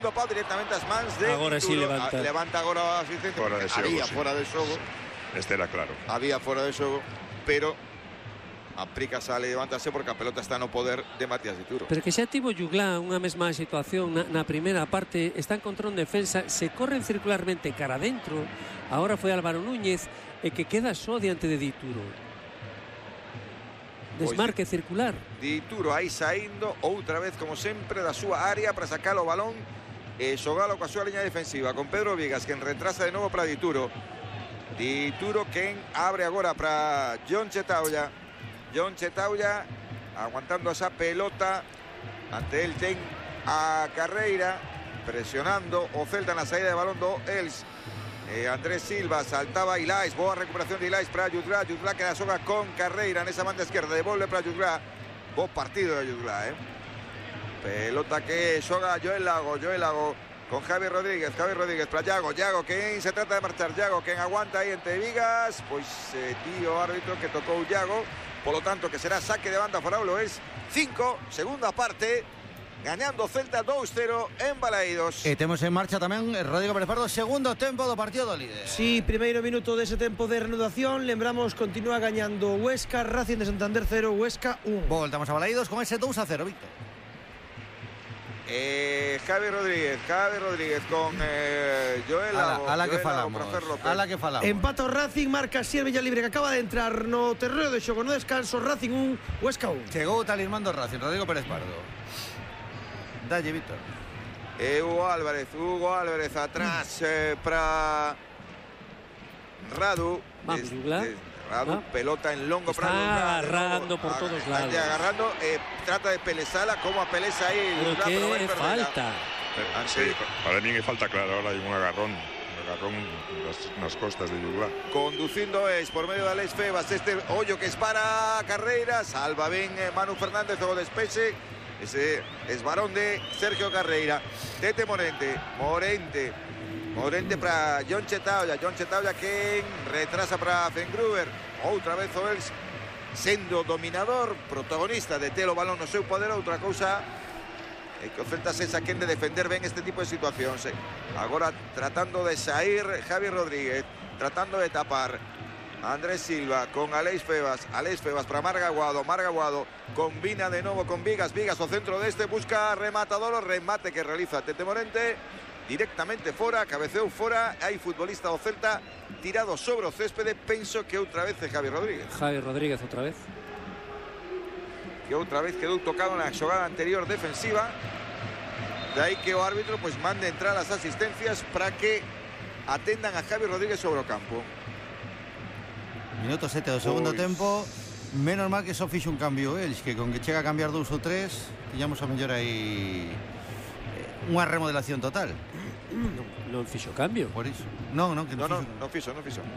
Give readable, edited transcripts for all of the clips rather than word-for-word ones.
Pau directamente as mans de agora si levanta agora a asistencia. Fora de xogo. Este era claro. Había fora de xogo, pero a Prica sale e levántase porque a pelota está no poder de Matías Dituro. Pero que xa tivo Juglá unha mesma situación na primeira parte, están contra un defensa, se corren circularmente cara adentro, agora foi Álvaro Núñez e que queda só diante de Dituro. Desmarque circular. Dituro aí saindo outra vez como sempre da súa área para sacar o balón e xogalo coa súa liña defensiva con Pedro Vigas, quen retrasa de novo para Dituro. Dituro quen abre agora para John Chetaulla. John Chetaulla aguantando esa pelota. Ante él ten a Carreira presionando o Celta na saída de balón do Els. Andrés Silva saltaba Ilais, boa recuperación de Ilais para Jutglà. Jutglà que la xoga con Carreira nesa banda esquerda, devolve para Jutglà. Bo partido de Jutglà, pelota que xoga Joel Lago con Javi Rodríguez para Yago quen se trata de marchar, Yago quen aguanta aí entre Vigas, pois tío árbitro que tocou Yago, polo tanto que será saque de banda favorable es 5, segunda parte, gañando Celta 2-0 en Balaídos. E temos en marcha tamén Rodrigo Pérez Pardo, segundo tempo do partido do líder. Sí, primeiro minuto dese tempo de reanudación. Lembramos, continúa gañando Huesca, Racing de Santander 0, Huesca 1. Voltamos a Balaídos con ese 2-0, Víctor. Javi Rodríguez con Joel Lago. A la que falamos. Empata o Racing, marca Sier Villalibre que acaba de entrar no terreo de xogo no descanso. Racing 1, Huesca 1. Chegou o talismán do Racing, Rodrigo Pérez Pardo. Dalle, Víctor. Hugo Álvarez atrás para Radu. Vamos, Juglà. Radu, pelota en longo para Juglà. Está agarrando por todos lados. Agarrando, trata de pelesala, como apelesa ahí. Pero qué falta. Sí, para mí que falta claro, ahora hay un agarrón nas costas de Juglà. Conducindo es por medio de Alex Febas, este ollo que es para Carreira, salva ben Manu Fernández, o despexe, ese es varón de Sergio Carreira. Tete Morente para John Chetaulla que retrasa para Fengruber, outra vez o Els sendo dominador, protagonista de ter o balón no seu poder. Outra cousa que o Celta se saquen de defender ben este tipo de situacións. Agora tratando de sair Javi Rodríguez, tratando de tapar Andrés Silva con Alex Febas para Marga Guado combina de novo con Vigas o centro deste, busca rematador, o remate que realiza Tete Morente directamente fora, cabeceou fora. Hai futbolista do Celta tirado sobre o céspede, penso que outra vez é Javi Rodríguez outra vez quedou tocado na xogada anterior defensiva, de aí que o árbitro pois mande entrar as asistencias para que atendan a Javi Rodríguez sobre o campo. Minuto 7 do segundo tempo. Menos mal que só fixo un cambio Els, que con que chega a cambiar 2 ou 3 tiñamos a mellor aí unha remodelación total. Non fixo cambio. Por iso. Non fixo.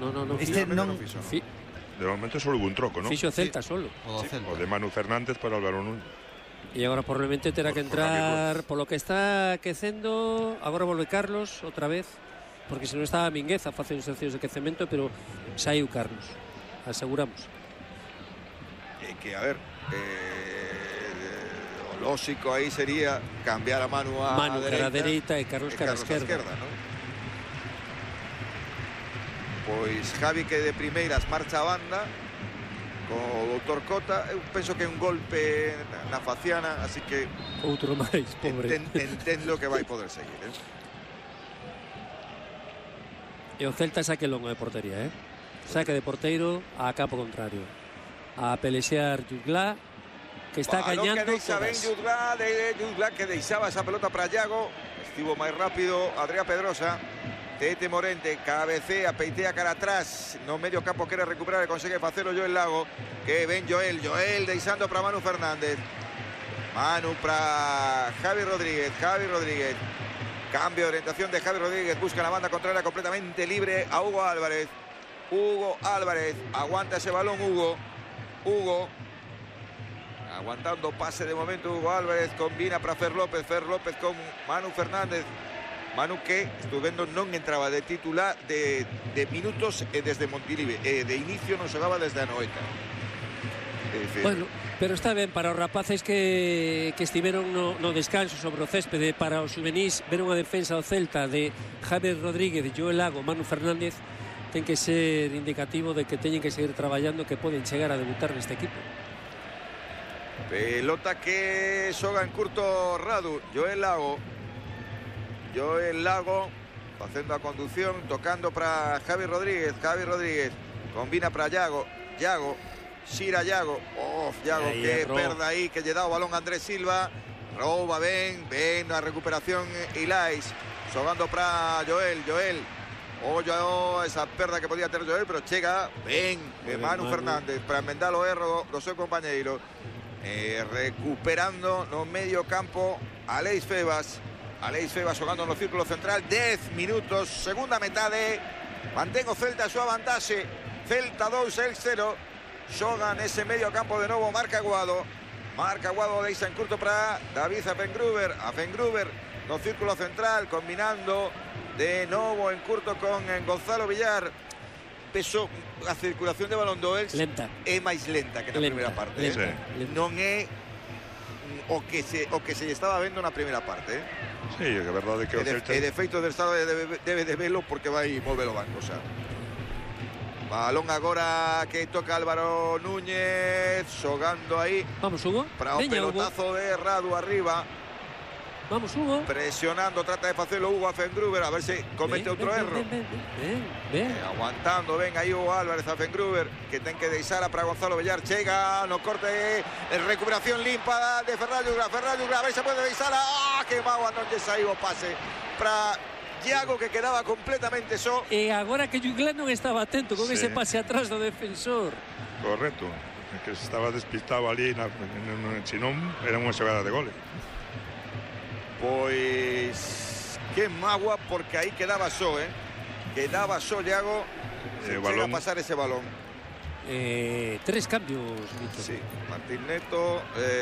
De momento solo hubo un troco, ¿no? Fixo Celta solo. O de Manu Fernández para Álvaro Núñez. E agora probablemente terá que entrar polo que está aquecendo. Agora volve Carlos outra vez, porque se non estaba Mingueza facendo exercicios de aquecemento, pero saiu Carlos, aseguramos. Que a ver, o lógico aí sería cambiar a Manu cara dereita e Carlos cara esquerda, ¿no? Pois Javi que de primeiras marcha a banda co doutor Cota. Eu penso que é un golpe na faciana, así que outro máis, pobre. Entendo que vai poder seguir, E o Celta saque longo de portería, saque de porteiro a campo contrario, a pelexear Juglà, que está gañando todas. Juglà que deixaba esa pelota para Yago, estivo máis rápido Adrián Pedrosa. Tete Morente cabecea, peitea cara atrás no medio campo, quere recuperar e consegue facelo Joel Lago, que ven Joel deixando para Manu Fernández, Manu para Javi Rodríguez, cambio de orientación de Javi Rodríguez, busca la banda contraria completamente libre a Hugo Álvarez, aguanta ese balón Hugo aguantando pase de momento Hugo Álvarez, combina para Fer López con Manu Fernández. Manu que, estuve vendo, non entraba de titular de minutos desde Montilive, de inicio non xogaba desde a noeta. Bueno, Pero está ben para os rapaces que estiveron no descanso sobre o céspede. Para os juvenís, ver unha defensa do Celta de Javier Rodríguez, Joel Lago, Manu Fernández, ten que ser indicativo de que teñen que seguir traballando, que poden chegar a debutar neste equipo. Pelota que xoga en curto Radu. Joel Lago facendo a conducción, tocando para Javi Rodríguez. Combina para Yago, xira Yago, Yago aí, que perda aí, que lle dá o balón a Andrés Silva, rouba ben a recuperación Ilais, xogando para Joel, esa perda que podía ter Joel, pero chega ben Manu Fernández para enmendar o erro do seu compañeiro, recuperando no medio campo Aleix Febas xogando no círculo central. 10 minutos, segunda metade, mantén o Celta a súa vantaxe, Celta 2, el 0. Xoga nese medio campo de novo, marca Aguado, deixa en curto para David Afengruber no círculo central, combinando de novo en curto con Gonzalo Villar. Peso a circulación de balón do Elx é máis lenta que na primeira parte, non é o que se estaba vendo na primeira parte, Sí, é verdade que o Celta de feito del Estado debe de velo porque vai mover o banco, xa. Balón agora que toca Álvaro Núñez, xogando aí. Vamos, Hugo. Para o pelotazo Hugo. De Radu arriba. Vamos, Hugo. Presionando, trata de facelo Hugo Afengruber, a ver se comete outro erro. Aguantando, ven aí Hugo Álvarez, Afengruber, que ten que deixala para Gonzalo Villar. Chega no corte, recuperación limpa de Ferrallugra, a ver se pode deixala. Que mágoa, non lle saiu o pase para Yago, que quedaba completamente só. E agora que Jugla non estaba atento con ese pase atrás do defensor. Correcto, que estaba despistado ali, se non era unha xogada de gole. Pois que mágoa, porque aí quedaba só, quedaba só Yago. Se chega a pasar ese balón. 3 cambios, Víctor. Sí, Martín Neto,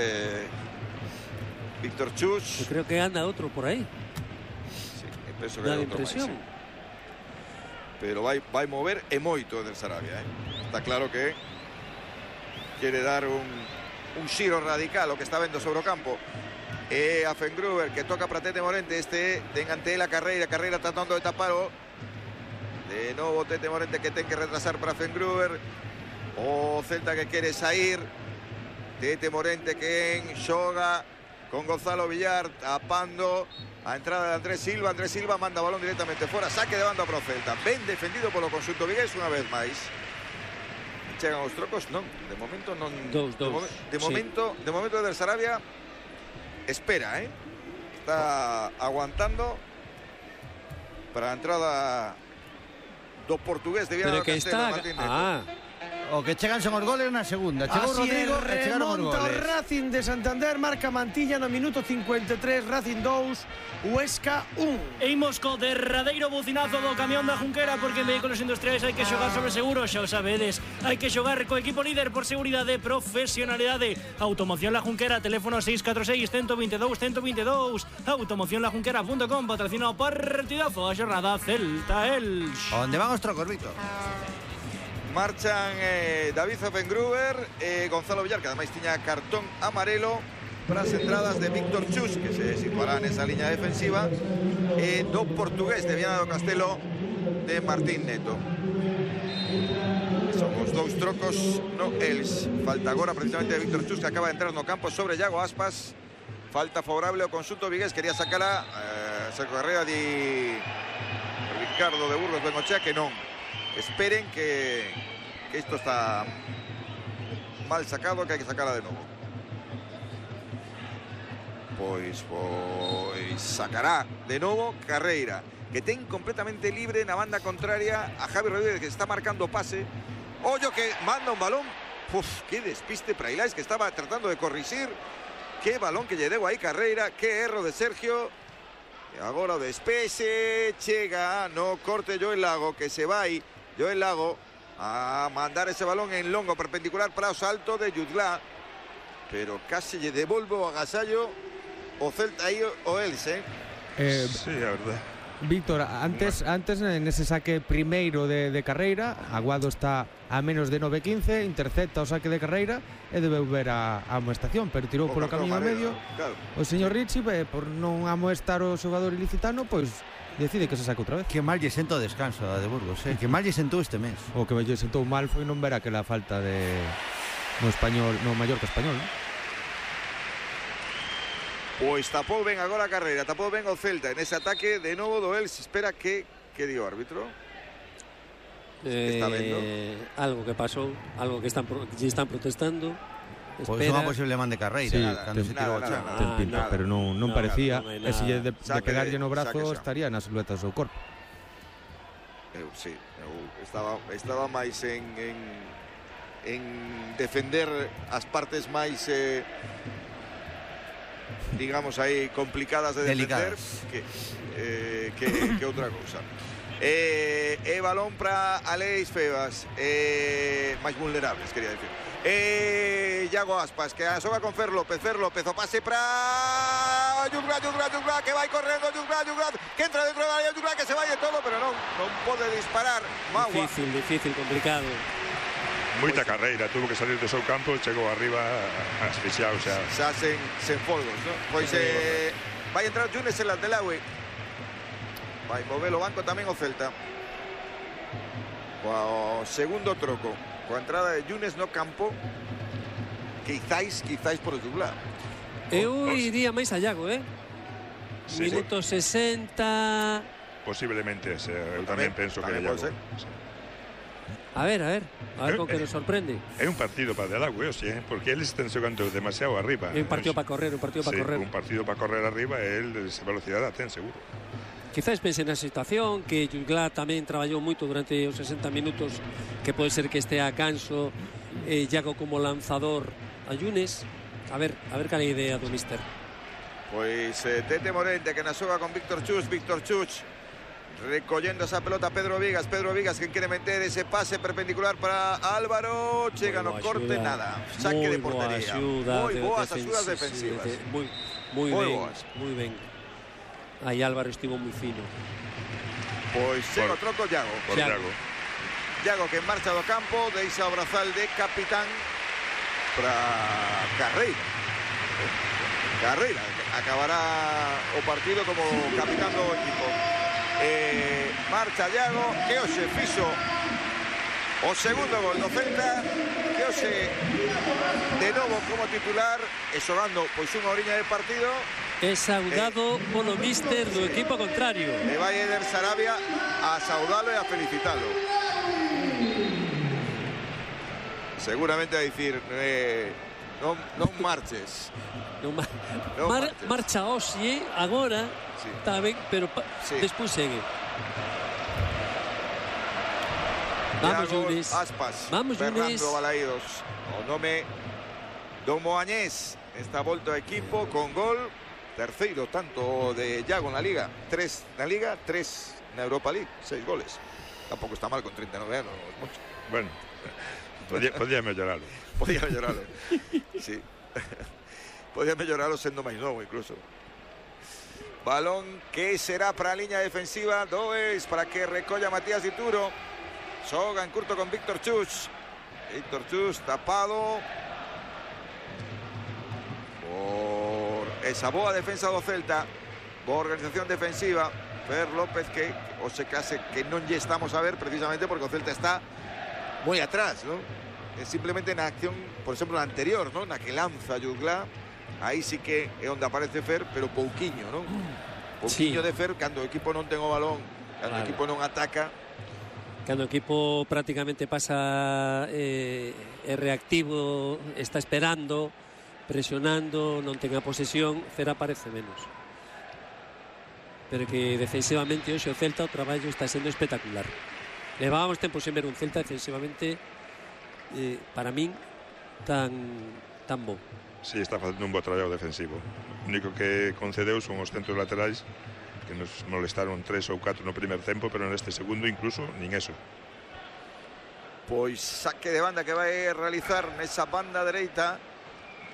Víctor Chus. Yo creo que anda outro por aí. Penso que dá impresión. Máis, pero vai mover e moito del Sarabia, Está claro que quere dar un xiro radical o que está vendo sobre o campo. E Afengruber, que toca para Tete Morente, ten ante él a Carreira tratando de tapalo. De novo Tete Morente, que ten que retrasar para Afengruber. O Celta que quere sair. Tete Morente que xoga con Gonzalo Villar tapando a entrada de Andrés Silva manda balón directamente fora, saque de banda para o Celta, ben defendido polo conxunto vigués unha vez máis. Chegan os trocos, non, de momento non. De momento del Sarabia espera, está aguantando para a entrada do portugués de Viana do Castelo, Martín Neto. O que chegan son os goles na segunda. Chegou Rodrigo e chegaron os goles. O Racing de Santander marca Mantilla no minuto 53, Racing 2, Huesca 1. E imos co derradeiro bucinazo do camión da Junquera, porque en vehículos industriais hai que xogar sobre seguro, xa o sabedes. Hai que xogar co equipo líder por seguridade e profesionalidade. Automoción La Junquera, teléfono 646 122 122. Automocionlajunquera.com, patrocina o partidazo a xornada Celta-Elx. Onde van os trocos, Víctor? Marchan David Afengruber e Gonzalo Villar, que ademais tiña cartón amarelo para as entradas de Víctor Chus, que se situará nesa liña defensiva, e do portugués de Viana do Castelo de Martín Neto. Son os dous trocos no Elx. Falta agora precisamente de Víctor Chus, que acaba de entrar no campo sobre Yago Aspas. Falta favorable ao conxunto vigués, quería sacala Sergio Herrera di Ricardo de Burgos Bengochea, que non. Esperen que esto está mal sacado, que hai que sacarla de novo. Pois sacará de novo Carreira, que ten completamente libre na banda contraria a Javi Rodríguez, que está marcando pase. Ollo que manda un balón. Que despiste para Ilais, que estaba tratando de corrixir. Que balón que lle deu aí Carreira, que erro de Sergio. E agora o despexe, chega no corte Joel Lago, que se vai Joel Lago a mandar ese balón en longo perpendicular para o salto de Jutglà, pero casi lle devolve o agasallo o Celta aí o Elx, Sí, a verdade. Víctor, antes nese saque primeiro de carreira, Aguado está a menos de 9.15, intercepta o saque de carreira e debe ver a amoestación, pero tirou polo camiño medio. Claro. O señor Richie, por non amoestar o xogador ilicitano, pois decide que se saque outra vez. Que mal lle sento o descanso a de Burgos, que mal lle sentou este mes. O que lle sentou mal foi non ver aquela falta no español, no Mallorca español, non? Pois tapou ben agora a carreira, tapou ben o Celta en ese ataque de novo do Elche. Espera que di o árbitro. Está vendo? Algo que pasou, algo que están protestando. Pois unha posible man de carreira, sí, cando se tirou o chan. Ten pinta, pero non parecía, e se lle de pegarlle no brazo estaría na silueta do seu corpo. Sí, estaba máis en defender as partes máis digamos aí complicadas de defender que outra cousa. Balón para Aleix Febas, máis vulnerables, quería decir. Iago Aspas, que asoga con Fer López, o pase para Yugla, que vai correndo Yugla, que entra dentro da área, Yugla, que se vai e todo, pero non pode disparar. Magua. Difícil, complicado. Moita carreira, tuvo que salir do seu campo, chegou arriba asfixiado xa sen folgos, ¿no? Pois vai entrar Yunes en Landelaue. Vai mover o banco tamén o Celta. O segundo troco, coa entrada de Yunes no campo, quizáis por o Yugla. Eu iría máis a Iago, Sí, minuto 60. Posiblemente, eu tamén penso que Iago. A ver con que nos sorprende. É un partido para Delague, porque eles están xogando demasiado arriba. É un partido para correr, un partido para correr arriba e el esa velocidade a ten seguro. Quizás pense na situación que Yugla tamén traballou moito durante os 60 minutos, que pode ser que este a canso, Iago como lanzador a Yunes. A ver cal é a idea do míster. Pois Tete Morente, que na xoga con Víctor Chus, recollendo esa pelota Pedro Vigas, que quiere meter ese pase perpendicular para Álvaro, chega no corte, nada, saque de portería. Moi boas axudas defensivas. Moi ben. Aí Álvaro estivo moi fino. Pois chega o troco Iago, que en marcha do campo, deixa o brazal de capitán para Carreira, acabará o partido como capitán do equipo. Marcha Iago, que hoxe fixo o segundo gol do Celta, que hoxe de novo como titular e xogando pois unha horiña de partido. É saudado polo míster do equipo contrario. E vai Eder Sarabia a saudalo e a felicitalo. Seguramente a dicir non marches. Marcha hoxe, agora está ben, pero despois segue. Vamos, Yunes. Aspas. Vamos, Yunes. Fernando Balaídos. O nome do Moañés está volto ao equipo con gol. Terceiro tanto de Iago na Liga. 3 na Liga, 3 na Europa League. 6 goles. Tampouco está mal con 39 anos. Bueno, podía melloralo. Sí. Podía melloralo sendo máis novo incluso. Balón que será para a liña defensiva do Elche, para que recolla Matías Dituro. Xoga en curto con Víctor Chus tapado por esa boa defensa do Celta, boa organización defensiva. Fer López, que o se case que non lle estamos a ver precisamente porque o Celta está moi atrás, ¿no? Simplemente na acción, por exemplo, na anterior, ¿no? Na que lanza Yugla, aí sí que é onde aparece Fer, pero pouquiño, non? Pouquiño de Fer cando o equipo non ten o balón, cando o equipo non ataca. Cando o equipo prácticamente pasa é reactivo, está esperando, presionando, non ten a posesión, Fer aparece menos. Pero que defensivamente hoxe o Celta o traballo está sendo espectacular. Levábamos tempo sen ver un Celta defensivamente para min tan bo. Sí, está facendo un bo traballo defensivo. O único que concedeu son os centros laterais, que nos molestaron 3 ou 4 no primer tempo, pero neste segundo incluso nin eso. Pois saque de banda que vai realizar nesa banda dereita.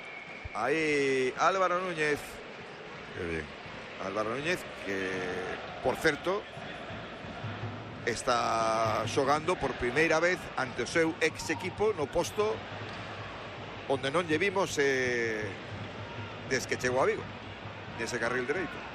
Aí Álvaro Núñez. Que bien. Álvaro Núñez, que por certo, está xogando por primeira vez ante o seu ex equipo no posto onde non lle vimos des que chegou a Vigo, nese carril dereito.